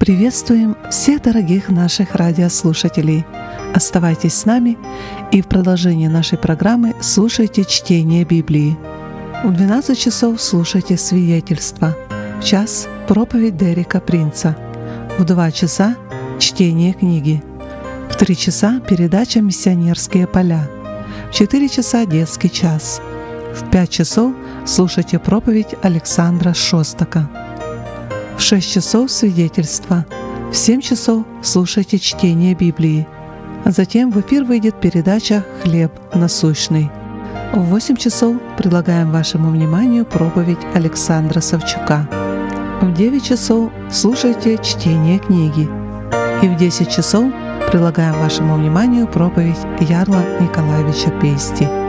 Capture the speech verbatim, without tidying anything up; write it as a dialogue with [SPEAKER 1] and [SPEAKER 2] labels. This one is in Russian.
[SPEAKER 1] Приветствуем всех дорогих наших радиослушателей. Оставайтесь с нами и в продолжении нашей программы слушайте чтение Библии. В двенадцать часов слушайте свидетельства, в час — проповедь Дерека Принца, в два часа — чтение книги, в три часа — передача «Миссионерские поля», в четыре часа — детский час, в пять часов слушайте проповедь Александра Шостака, в шесть часов свидетельства, в семь часов слушайте чтение Библии, а затем в эфир выйдет передача «Хлеб насущный». В восемь часов предлагаем вашему вниманию проповедь Александра Савчука. В девять часов слушайте чтение книги. И в десять часов предлагаем вашему вниманию проповедь Ярла Николаевича Пести.